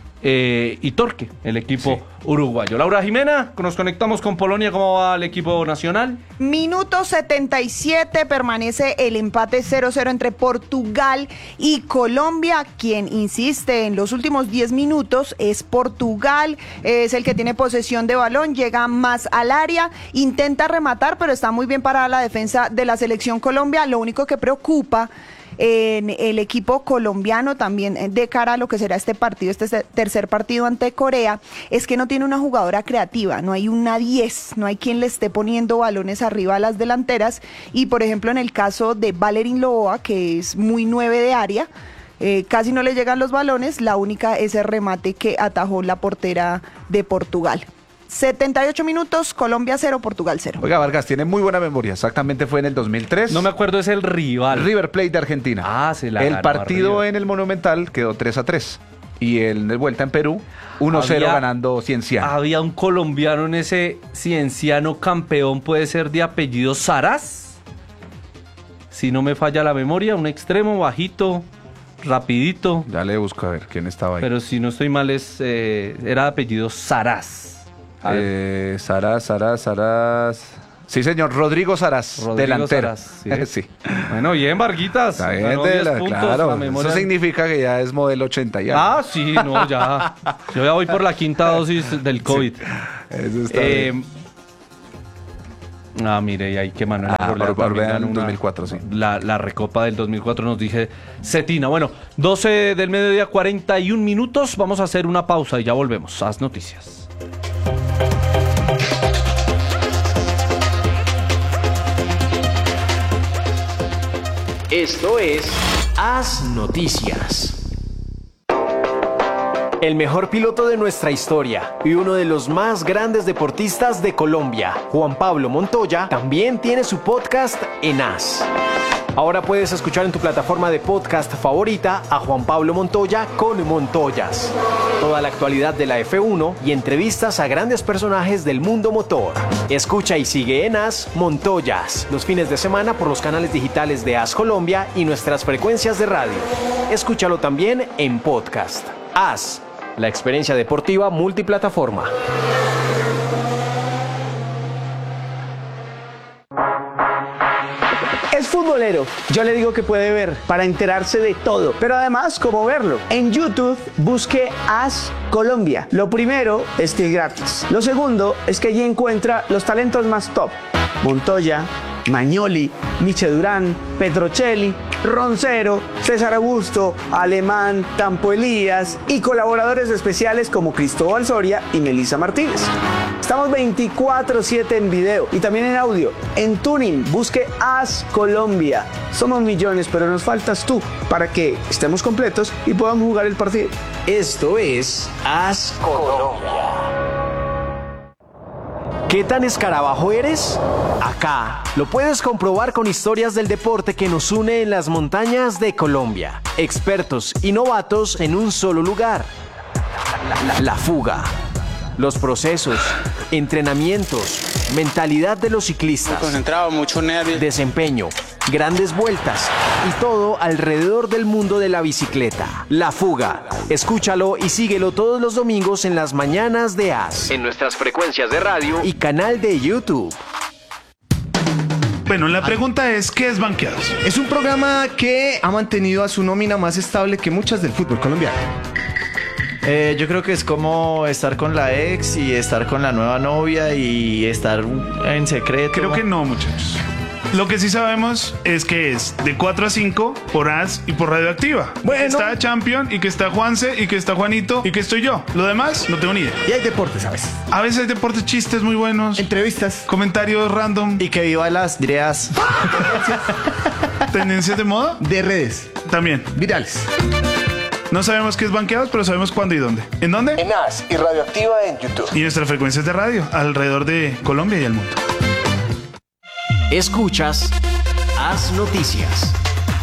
y Torque, el equipo uruguayo. Laura Jimena, nos conectamos con Polonia, ¿cómo va el equipo nacional? Minuto 77, permanece el empate 0-0 entre Portugal y Colombia. Quien insiste en los últimos 10 minutos es Portugal, es el que tiene posesión de balón, llega más al área, intenta rematar, pero está muy bien parada la defensa de la selección Colombia. Lo único que preocupa en el equipo colombiano también de cara a lo que será este partido, este tercer partido ante Corea, es que no tiene una jugadora creativa, no hay una 10, no hay quien le esté poniendo balones arriba a las delanteras, y por ejemplo en el caso de Valerín Loboa, que es muy 9 de área, casi no le llegan los balones, la única es el remate que atajó la portera de Portugal. 78 minutos, Colombia 0, Portugal 0. Oiga, Vargas, tiene muy buena memoria. Exactamente fue en el 2003. No me acuerdo, es el rival. River Plate de Argentina. Ah, se la El ganó partido en el Monumental quedó 3-3. y en el vuelta en Perú, 1-0 ganando Cienciano. Había un colombiano en ese Cienciano campeón, puede ser de apellido Saraz, si no me falla la memoria, un extremo bajito, rapidito. Ya le busco a ver quién estaba ahí. Pero si no estoy mal, era de apellido Saraz. Saraz. Sí, señor, Rodrigo Saraz, delantero. Saraz, sí. Bueno, bien, Varguitas. Está bien, claro. Eso significa que ya es modelo 80 ya. Ah, sí, no, ya. Yo ya voy por la quinta dosis del COVID. Sí, eso está bien. Mire, y ahí que Manuel Orbea en 2004, sí. La recopa del 2004 nos dije Cetina. Bueno, 12 del mediodía, 41 minutos. Vamos a hacer una pausa y ya volvemos. Haz noticias. Esto es Haz Noticias. El mejor piloto de nuestra historia y uno de los más grandes deportistas de Colombia, Juan Pablo Montoya, también tiene su podcast en Haz. Ahora puedes escuchar en tu plataforma de podcast favorita a Juan Pablo Montoya con Montoyas. Toda la actualidad de la F1 y entrevistas a grandes personajes del mundo motor. Escucha y sigue en Haz Montoyas los fines de semana por los canales digitales de Haz Colombia y nuestras frecuencias de radio. Escúchalo también en podcast. Haz, la experiencia deportiva multiplataforma. Es futbolero, yo le digo que puede ver para enterarse de todo, pero además cómo verlo. En YouTube busque Haz Colombia. Lo primero es que es gratis. Lo segundo es que allí encuentra los talentos más top. Montoya, Magnoli, Miche Durán, Petrocelli, Roncero, César Augusto, Alemán, Campo Elías y colaboradores especiales como Cristóbal Soria y Melissa Martínez. Estamos 24/7 en video y también en audio. En Tuning, busque Haz Colombia. Somos millones, pero nos faltas tú para que estemos completos y podamos jugar el partido. Esto es Haz Colombia. ¿Qué tan escarabajo eres? Acá lo puedes comprobar con historias del deporte que nos une en las montañas de Colombia. Expertos y novatos en un solo lugar. La fuga. Los procesos, entrenamientos, mentalidad de los ciclistas. Muy concentrado, mucho nervio. Desempeño, grandes vueltas y todo alrededor del mundo de la bicicleta. La Fuga. Escúchalo y síguelo todos los domingos en las mañanas de Haz. En nuestras frecuencias de radio y canal de YouTube. Bueno, la pregunta es, ¿qué es Banqueados? Es un programa que ha mantenido a su nómina más estable que muchas del fútbol colombiano. Yo creo que es como estar con la ex y estar con la nueva novia y estar en secreto. Creo que no, muchachos. Lo que sí sabemos es que es de 4 a 5 por Haz y por Radioactiva. Bueno. Está Champion y que está Juanse y que está Juanito y que estoy yo. Lo demás no tengo ni idea. Y hay deportes a veces. A veces hay deportes, chistes muy buenos. Entrevistas. Comentarios random. Y que viva las ideas. ¿Tendencias de moda? De redes. También. Virales. No sabemos qué es Banqueados, pero sabemos cuándo y dónde. ¿En dónde? En Haz y Radioactiva en YouTube. Y nuestras frecuencias de radio alrededor de Colombia y el mundo. Escuchas Haz Noticias.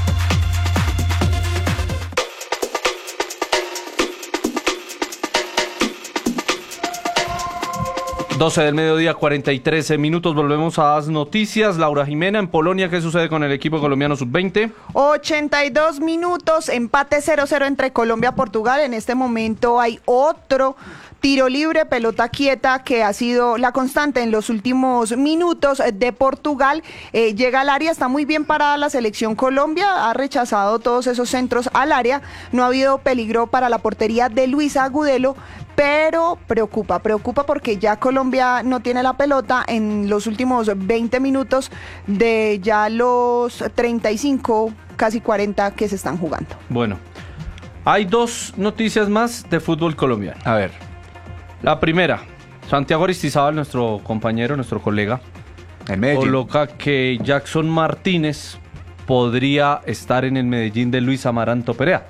Doce del mediodía, 43 minutos. Volvemos a Haz Noticias. Laura Jimena, en Polonia, ¿qué sucede con el equipo colombiano sub-20? 82 minutos, empate 0-0 entre Colombia y Portugal. En este momento hay otro tiro libre, pelota quieta, que ha sido la constante en los últimos minutos de Portugal. Llega al área, está muy bien parada la selección Colombia, ha rechazado todos esos centros al área. No ha habido peligro para la portería de Luisa Agudelo, pero preocupa porque ya Colombia no tiene la pelota en los últimos 20 minutos de ya los 35, casi 40 que se están jugando. Bueno, hay dos noticias más de fútbol colombiano. A ver. La primera, Santiago Aristizábal, nuestro compañero, nuestro colega, coloca que Jackson Martínez podría estar en el Medellín de Luis Amaranto Perea.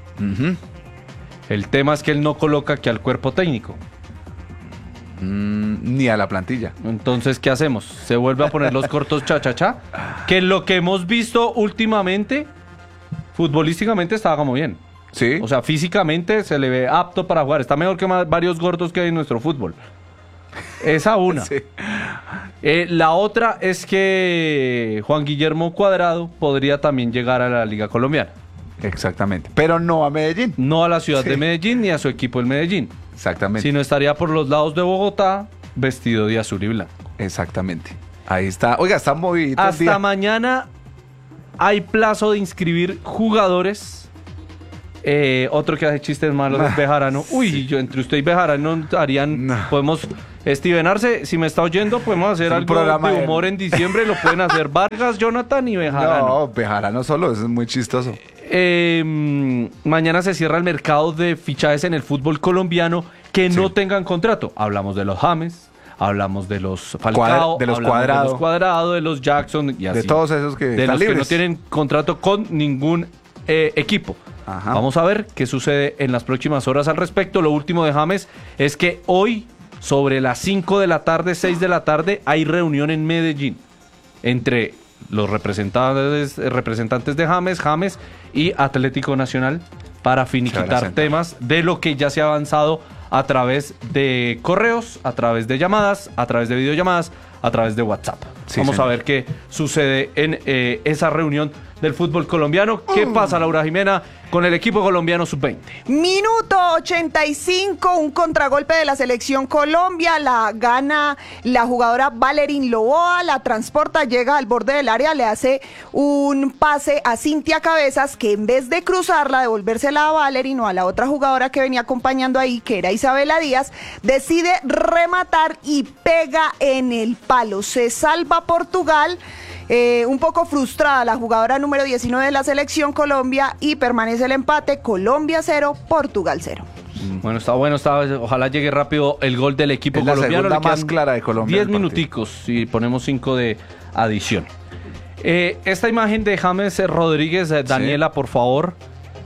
El tema es que él no coloca que al cuerpo técnico. Ni a la plantilla. Entonces, ¿qué hacemos? ¿Se vuelve a poner los cortos cha-cha-cha? Que lo que hemos visto últimamente, futbolísticamente estaba como bien. Sí. O sea, físicamente se le ve apto para jugar. Está mejor que varios gordos que hay en nuestro fútbol. Esa una. Sí. La otra es que Juan Guillermo Cuadrado podría también llegar a la Liga Colombiana. Exactamente. Pero no a Medellín. No a la ciudad de Medellín ni a su equipo en Medellín. Exactamente. Sino estaría por los lados de Bogotá vestido de azul y blanco. Exactamente. Ahí está. Oiga, está movidito el Hasta día. mañana hay plazo de inscribir jugadores. Otro que hace chistes malos es Bejarano. Uy, yo entre usted y Bejarano harían... Podemos... Steven Arce, si me está oyendo, podemos hacer algo de humor en diciembre. Lo pueden hacer Vargas, Jonathan y Bejarano. No, Bejarano solo, eso es muy chistoso. Mañana se cierra el mercado de fichajes en el fútbol colombiano que no tengan contrato. Hablamos de los James, hablamos de los Falcao, de los Cuadrado, de los Jackson y así. De todos esos que de están los libres. que no tienen contrato con ningún equipo. Ajá. Vamos a ver qué sucede en las próximas horas al respecto. Lo último de James es que hoy, sobre las 5 de la tarde, 6 de la tarde, hay reunión en Medellín entre los representantes de James y Atlético Nacional para finiquitar temas de lo que ya se ha avanzado a través de correos, a través de llamadas, a través de videollamadas, a través de WhatsApp. Sí, Vamos señor. a ver qué sucede en esa reunión del fútbol colombiano. ¿Qué pasa, Laura Jimena, con el equipo colombiano sub-20? Minuto 85, un contragolpe de la selección Colombia, la gana la jugadora Valerín Loboa, la transporta, llega al borde del área, le hace un pase a Cintia Cabezas, que en vez de cruzarla, devolvérsela a Valerín o a la otra jugadora que venía acompañando ahí, que era Isabela Díaz, decide rematar y pega en el palo. Se salva Portugal. Un poco frustrada la jugadora número 19 de la selección Colombia y permanece el empate, Colombia 0, Portugal 0. Bueno, ojalá llegue rápido el gol del equipo Es la colombiano. segunda Le quedan más clara de Colombia 10 del partido. minuticos y ponemos 5 de adición. Esta imagen de James Rodríguez, Daniela, por favor,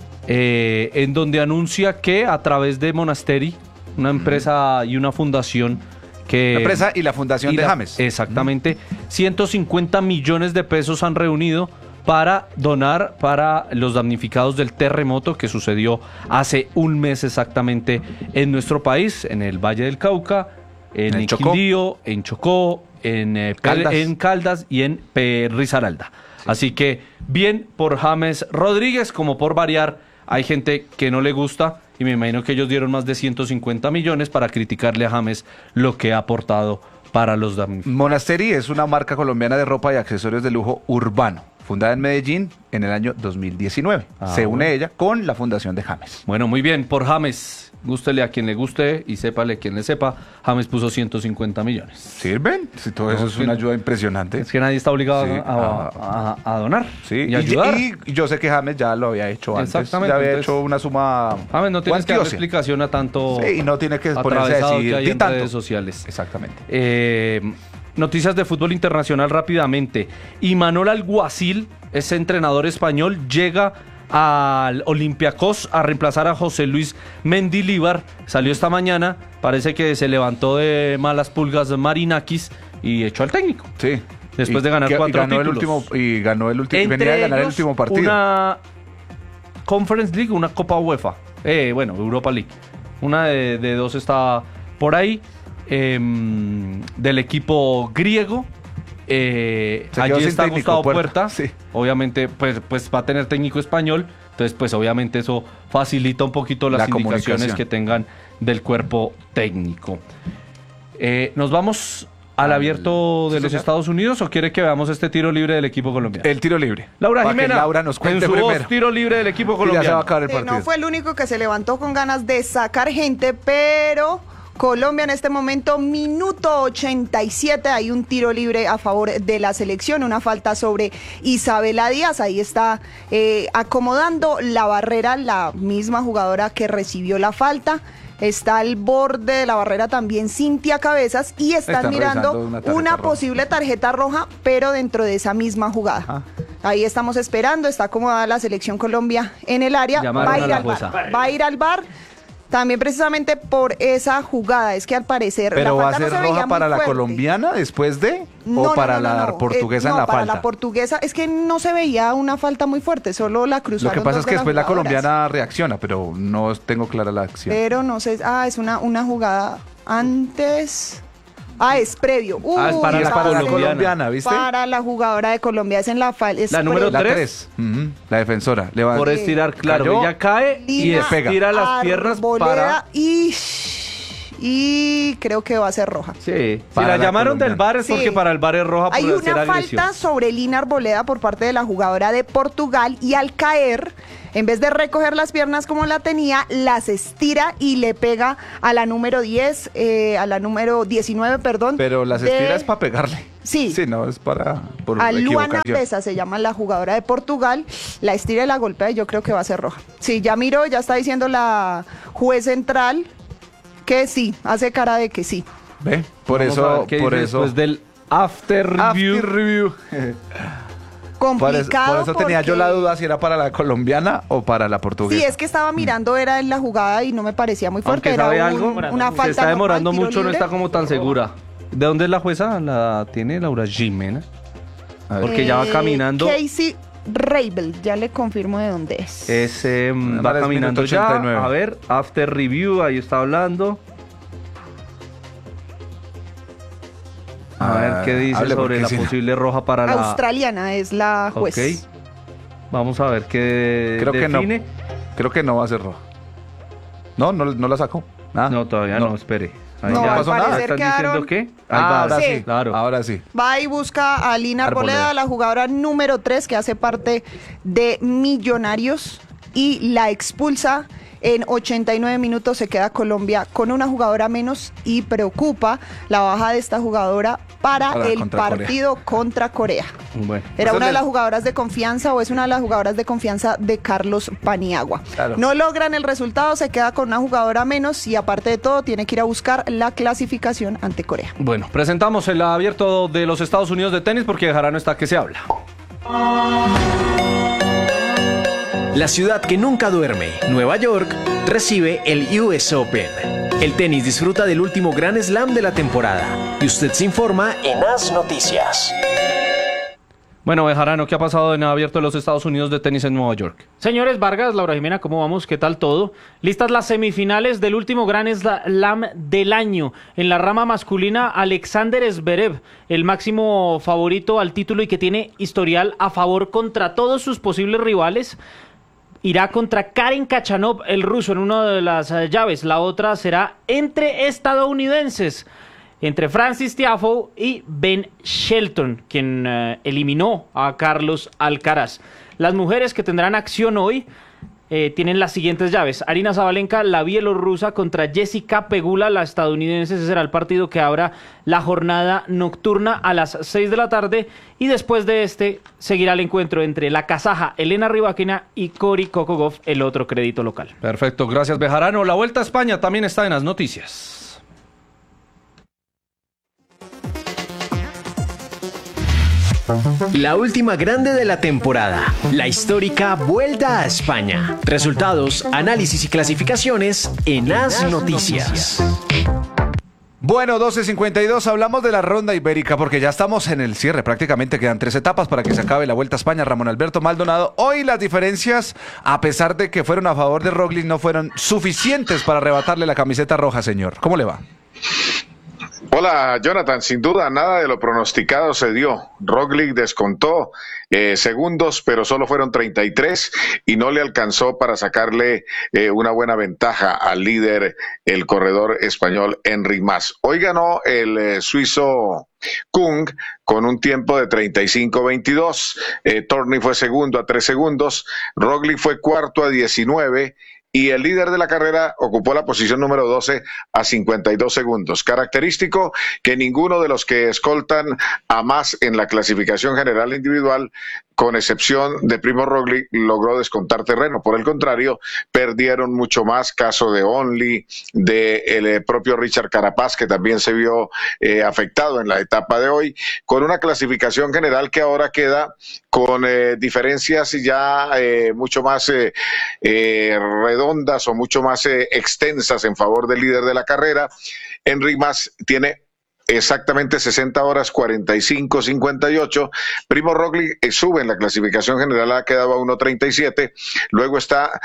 en donde anuncia que a través de Monasteri, una empresa y una fundación que... La empresa y la fundación de James. Exactamente. 150 millones de pesos han reunido para donar para los damnificados del terremoto que sucedió hace un mes exactamente en nuestro país, en el Valle del Cauca, en Quindío, en Chocó, en Caldas y en Risaralda. Así que bien por James Rodríguez, como por variar, hay gente que no le gusta y me imagino que ellos dieron más de 150 millones para criticarle a James lo que ha aportado para los damnificados. Monasteri es una marca colombiana de ropa y accesorios de lujo urbano, fundada en Medellín en el año 2019. Se une ella con la fundación de James. Bueno, muy bien, por James. Gústele a quien le guste y sépale a quien le sepa. James puso 150 millones. ¿Sirven? Si todo eso es una ayuda impresionante. Es que nadie está obligado a donar y ayudar. Y yo sé que James ya lo había hecho antes. Exactamente. Ya había hecho una suma. James no tiene que dar explicación a tanto. Sí, y no tiene que ponerse a decir que hay en tanto. redes sociales. Exactamente. Noticias de fútbol internacional rápidamente. Imanol Alguacil, ese entrenador español, llega al Olympiacos a reemplazar a José Luis Mendilibar. Salió esta mañana, parece que se levantó de malas pulgas Marinakis y echó al técnico. Sí. Después de ganar 4 títulos. Y ganó el último. Venía a ganar el último partido. Una Conference League, una Copa UEFA. Europa League. Una de dos está por ahí. Del equipo griego. Allí está Gustavo Puerta. Sí. Obviamente, pues va a tener técnico español. Entonces, pues obviamente eso facilita un poquito las indicaciones que tengan del cuerpo técnico. ¿Nos vamos al abierto de los Estados Unidos o quiere que veamos este tiro libre del equipo colombiano? El tiro libre. Laura Para Jimena, que Laura nos cuente en su primero. voz, tiro libre del equipo colombiano. Ya se va a acabar el partido. No fue el único que se levantó con ganas de sacar gente, pero Colombia en este momento, minuto 87, hay un tiro libre a favor de la selección, una falta sobre Isabela Díaz, ahí está acomodando la barrera, la misma jugadora que recibió la falta. Está al borde de la barrera también Cintia Cabezas y están mirando una posible tarjeta roja, pero dentro de esa misma jugada. Ajá. Ahí estamos esperando, está acomodada la selección Colombia en el área, va a ir al VAR. También precisamente por esa jugada, es que al parecer ¿Pero la va a falta ser no se veía roja muy para la fuerte. colombiana después de? No, ¿O no, para no, la no. portuguesa en No, la para falta? la portuguesa, es que no se veía una falta muy fuerte, solo la Lo cruzaron. que pasa dos es que de después la las jugadoras. colombiana reacciona, pero no tengo clara la acción. Pero no sé, es una jugada antes. Es previo. Es para la colombiana, ¿viste? Para la jugadora de Colombia, es en la falta. La número La 3. 3, la defensora. Le va- Por estirar, claro, Cayó, ella cae y le pega. estira las piernas Arboleda para... y creo que va a ser roja. Sí, si Para la la llamaron del colombiana. VAR es Sí. porque para el VAR es roja por Hay hacer una agresión. falta sobre Lina Arboleda por parte de la jugadora de Portugal y al caer, en vez de recoger las piernas como la tenía, las estira y le pega a la número 10, a la número 19, perdón. Pero las de- estiras para pegarle. Sí. Sí, no, es para... por A Luana equivocación. Pesa se llama la jugadora de Portugal, la estira y la golpea y yo creo que va a ser roja. Sí, ya miró, ya está diciendo la juez central que sí, hace cara de que sí. ¿Ve? Por Vamos a eso... ver qué Por dice eso... después del after review. After review. Complicado. Por eso tenía yo porque- la duda si era para la colombiana o para la portuguesa. Sí, es que estaba mirando, era en la jugada y no me parecía muy fuerte. Aunque Era sabe algo, una falta se está demorando normal, tiro mucho, no libre. está como tan segura. ¿De dónde es la jueza? La tiene Laura Jimena. Porque ya va caminando. Casey Rabel, ya le confirmo de dónde es. Va Vale, es caminando minuto ya. 89. A ver, after review, ahí está hablando. A ver qué dice hable, sobre porque la si no- posible roja para la... Australiana es la juez. Ok. Vamos a ver qué Creo que no. define. Creo que no va a ser roja. No la sacó. Ah, No, todavía no, espere. Ahí No, ya al pasó nada. parecer ¿Están diciendo quedaron- qué? Ahí va. ahora sí. Claro. Ahora sí. Va y busca a Lina Arboleda, Arboleda. la jugadora número 3 que hace parte de Millonarios y la expulsa. En 89 minutos se queda Colombia con una jugadora menos y preocupa la baja de esta jugadora para el contra partido contra Corea. Bueno. Era Eso una de del- las jugadoras de confianza o es una de las jugadoras de confianza de Carlos Paniagua. Claro. No logran el resultado, se queda con una jugadora menos y aparte de todo tiene que ir a buscar la clasificación ante Corea. Bueno, presentamos el abierto de los Estados Unidos de tenis porque Jarano está que se habla. La ciudad que nunca duerme, Nueva York, recibe el US Open. El tenis disfruta del último Grand Slam de la temporada y usted se informa en As Noticias. Bueno, Bejarano, ¿qué ha pasado en el abierto de los Estados Unidos de tenis en Nueva York? Señores Vargas, Laura Jimena, ¿cómo vamos? ¿Qué tal todo? Listas las semifinales del último Grand Slam del año. En la rama masculina, Alexander Zverev, el máximo favorito al título y que tiene historial a favor contra todos sus posibles rivales, irá contra Karen Khachanov, el ruso, en una de las llaves. La otra será entre estadounidenses, entre Francis Tiafoe y Ben Shelton, quien eliminó a Carlos Alcaraz. Las mujeres que tendrán acción hoy tienen las siguientes llaves. Arina Sabalenka, la bielorrusa, contra Jessica Pegula, la estadounidense. Ese será el partido que abra la jornada nocturna a las 6 de la tarde. Y después de este seguirá el encuentro entre la kazaja Elena Rybakina y Cory Kokogov, el otro crédito local. Perfecto, gracias Bejarano. La Vuelta a España también está en las noticias. La última grande de la temporada, la histórica Vuelta a España. Resultados, análisis y clasificaciones en As Noticias. Bueno, 12:52, hablamos de la ronda ibérica porque ya estamos en el cierre, prácticamente quedan 3 etapas para que se acabe la Vuelta a España. Ramón Alberto Maldonado, hoy las diferencias, a pesar de que fueron a favor de Roglic, no fueron suficientes para arrebatarle la camiseta roja, señor. ¿Cómo le va? Hola, Jonathan. Sin duda, nada de lo pronosticado se dio. Roglic descontó segundos, pero solo fueron 33 y no le alcanzó para sacarle una buena ventaja al líder, el corredor español Enric Mas. Hoy ganó el suizo Kung con un tiempo de 35-22. Torney fue segundo a 3 segundos. Roglic fue cuarto a 19. Y el líder de la carrera ocupó la posición número 12 a 52 segundos. Característico que ninguno de los que escoltan a Mas en la clasificación general individual con excepción de Primo Roglic, logró descontar terreno. Por el contrario, perdieron mucho más, caso de Only, de el propio Richard Carapaz, que también se vio afectado en la etapa de hoy, con una clasificación general que ahora queda con diferencias ya mucho más redondas o mucho más extensas en favor del líder de la carrera. Enric Mas tiene exactamente 60 horas 45-58. Primo Roglic sube en la clasificación general, ha quedado a 1.37. Luego está a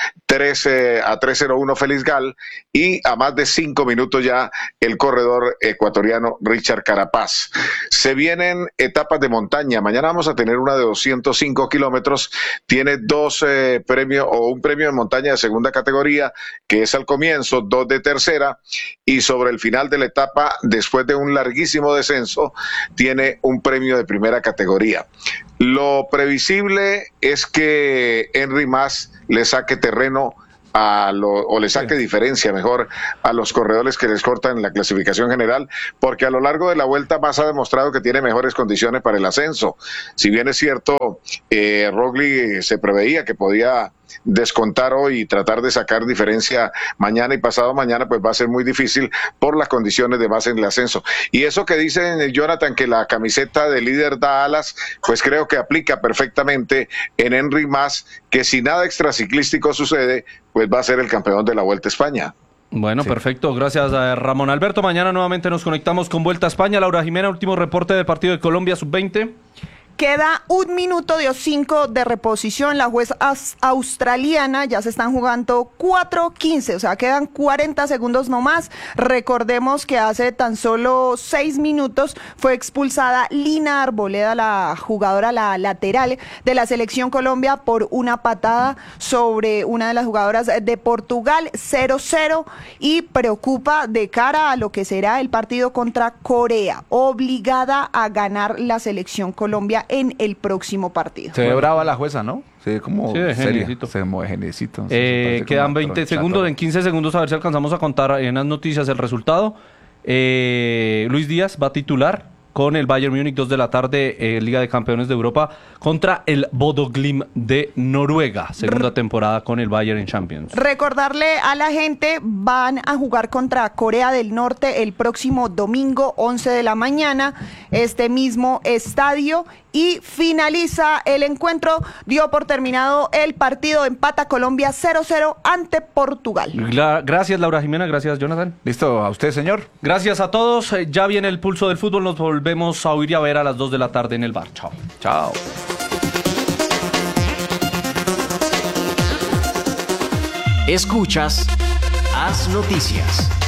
3.01 Félix Gall y a más de 5 minutos ya el corredor ecuatoriano Richard Carapaz. Se vienen etapas de montaña. Mañana vamos a tener una de 205 kilómetros. Tiene dos premios o un premio de montaña de segunda categoría, que es al comienzo, 2 de tercera, y sobre el final de la etapa, después de un larguísimo descenso, tiene un premio de primera categoría. Lo previsible es que Enric Mas le saque terreno o le saque diferencia mejor a los corredores que les cortan en la clasificación general, porque a lo largo de la vuelta Mas ha demostrado que tiene mejores condiciones para el ascenso. Si bien es cierto, Roglic se preveía que podía descontar hoy y tratar de sacar diferencia mañana y pasado mañana, pues va a ser muy difícil por las condiciones de Mas en el ascenso. Y eso que dicen, Jonathan, que la camiseta de líder da alas, pues creo que aplica perfectamente en Enric Mas, que si nada extraciclístico sucede, pues va a ser el campeón de la Vuelta a España. Bueno, perfecto. Gracias a Ramón Alberto. Mañana nuevamente nos conectamos con Vuelta a España. Laura Jimena, último reporte del partido de Colombia Sub-20. Queda 1 minuto de 5 de reposición. La jueza australiana ya se están jugando 4:15, o sea, quedan 40 segundos nomás. Recordemos que hace tan solo 6 minutos fue expulsada Lina Arboleda, la jugadora, la lateral de la Selección Colombia, por una patada sobre una de las jugadoras de Portugal. 0-0 y preocupa de cara a lo que será el partido contra Corea. Obligada a ganar la Selección Colombia en el próximo partido. Se ve brava la jueza, ¿no? Sí, como de seria. geniecito. Se mueve geniecito. Quedan 20 segundos. En 15 segundos a ver si alcanzamos a contar en las noticias el resultado. Luis Díaz va a titular con el Bayern Múnich, 2 de la tarde, Liga de Campeones de Europa, contra el Bodo Glimt de Noruega. Segunda temporada con el Bayern en Champions. Recordarle a la gente, van a jugar contra Corea del Norte el próximo domingo, 11 de la mañana, este mismo estadio, y finaliza el encuentro. Dio por terminado el partido, empata Colombia 0-0 ante Portugal. Gracias, Laura Jimena, gracias, Jonathan. Listo, a usted, señor. Gracias a todos. Ya viene el pulso del fútbol, nos volvemos a oír y a ver a las 2 de la tarde en el bar. Chao. Chao. Escuchas Haz Noticias.